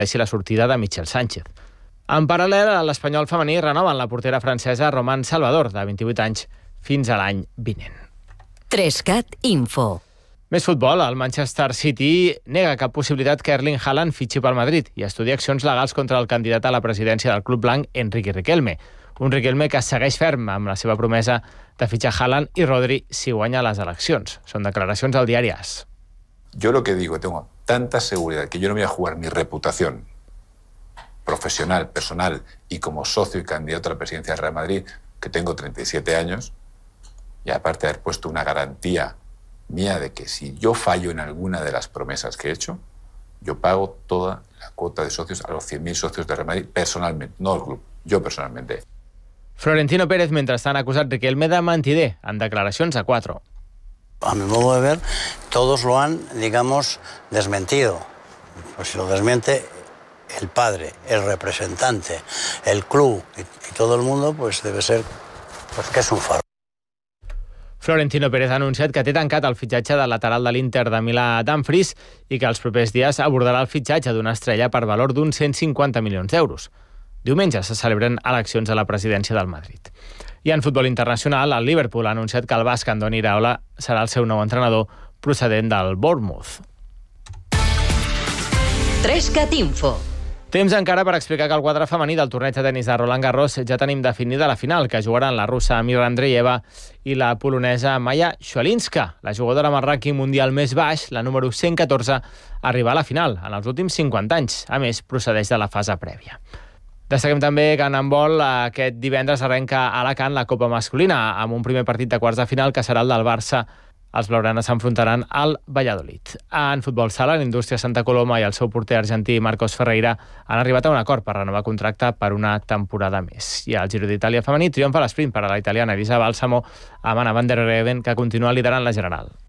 així la sortida de Michel Sánchez. En paral·lel, a l'Espanyol femení renoven la portera francesa Romane Salvador, de 28 anys, fins a l'any vinent. 3CAT Info. Més futbol. El Manchester City nega cap possibilitat que Erling Haaland fitxi pel Madrid i estudia accions legals contra el candidat a la presidència del club blanc, Enrique Riquelme. Un Riquelme que segueix ferm amb la seva promesa de fitxar Haaland i Rodri si guanya les eleccions. Són declaracions al diari AS. Yo lo que digo, tengo tanta seguridad que yo no voy a jugar mi reputación profesional, personal y como socio y candidato a la presidencia del Real Madrid, que tengo 37 años, y aparte de haber puesto una garantía mía de que si yo fallo en alguna de las promesas que he hecho, yo pago toda la cuota de socios a los 100.000 socios del Real Madrid personalmente, no el club, yo personalmente. Florentino Pérez, mentrestant, ha acusat Riquelme de mentider en declaracions a 4. A mi modo de ver, todos lo han, digamos, desmentido. Pues si lo desmiente el padre, el representante, el club y todo el mundo, pues debe ser pues que es un faro. Florentino Pérez ha anunciat que té tancat el fitxatge del lateral de l'Inter de Milà Dumfries i que els propers dies abordarà el fitxatge d'una estrella per valor d'uns 150 milions d'euros. Diumenge se celebren eleccions a la presidència del Madrid. I en futbol internacional, el Liverpool ha anunciat que el basc Andoni Iraola serà el seu nou entrenador procedent del Bournemouth. 3CAT Info. Temps encara per explicar que el quadre femení del torneig de tenis de Roland Garros ja tenim definida la final, que jugaran la russa Mira Andreeva i la polonesa Maja Swialinska. La jugadora amb el rànquing mundial més baix, la número 114, arriba a la final en els últims 50 anys. A més, procedeix de la fase prèvia. Destaquem també que en handbol aquest divendres arrenca a Alacant la Copa Masculina, amb un primer partit de quarts de final que serà el del Barça. Els blaugranes s'enfrontaran al Valladolid. En futbol sala, l'Indústria Santa Coloma i el seu porter argentí Marcos Ferreira han arribat a un acord per renovar contracte per una temporada més. I al Giro d'Itàlia femení triomfa l'esprint per a la italiana Elisa Balsamo amb Anna van der Breggen, que continua liderant la general.